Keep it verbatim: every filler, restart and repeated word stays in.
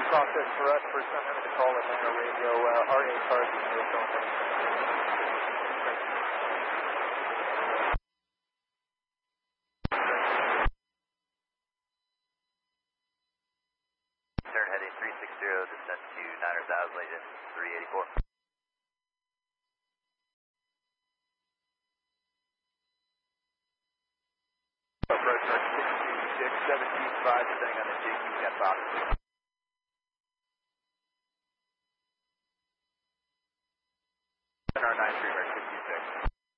process for us for someone to call Atlanta radio, uh, R A cars is no phone. Turn heading three six zero, descent to Niners Adelaide, three eighty-four. Approach six two six, seventeen five, staying on the J Q F five.